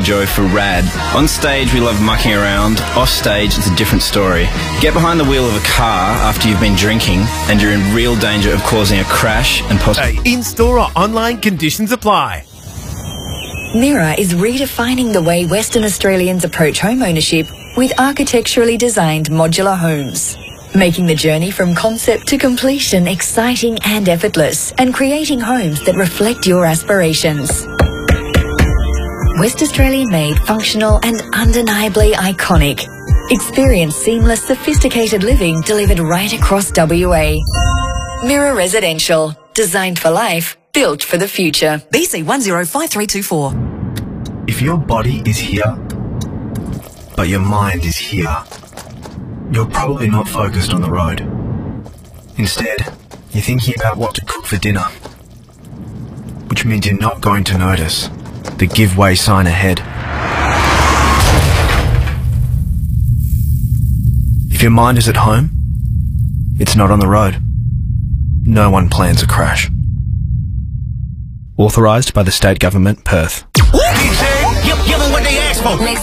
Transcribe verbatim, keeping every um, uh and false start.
Joe for RAD. On stage, we love mucking around. Off stage, it's a different story. Get behind the wheel of a car after you've been drinking and you're in real danger of causing a crash and possibly... In-store or online, conditions apply. Mira is redefining the way Western Australians approach home ownership with architecturally designed modular homes, making the journey from concept to completion exciting and effortless, and creating homes that reflect your aspirations. West Australian made, functional and undeniably iconic. Experience seamless, sophisticated living delivered right across W A. Mira Residential, designed for life, built for the future. B C one zero five three two four. If your body is here, but your mind is here, you're probably not focused on the road. Instead, you're thinking about what to cook for dinner, which means you're not going to notice the give way sign ahead. If your mind is at home, it's not on the road. No one plans a crash. Authorised by the State Government, Perth. Give them what they asked for.